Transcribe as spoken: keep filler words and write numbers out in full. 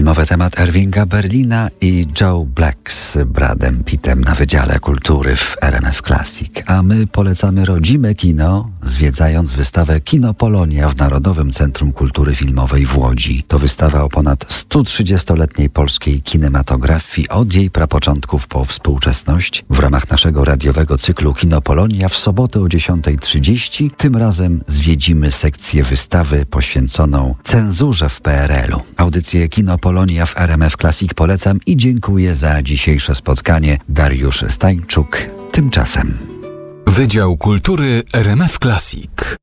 filmowy temat Irvinga Berlina i Joe Black z Bradem Pittem na Wydziale Kultury w R M F Classic. A my polecamy rodzime kino, zwiedzając wystawę Kino Polonia w Narodowym Centrum Kultury Filmowej w Łodzi. To wystawa o ponad stu trzydziestoletniej polskiej kinematografii od jej prapoczątków po współczesność. W ramach naszego radiowego cyklu Kino Polonia w sobotę o dziesiąta trzydzieści tym razem zwiedzimy sekcję wystawy poświęconą cenzurze w P R L u. Audycję Kino Polonia w R M F Classic polecam i dziękuję za dzisiejsze spotkanie. Dariusz Stańczuk. Tymczasem Wydział Kultury R M F Classic.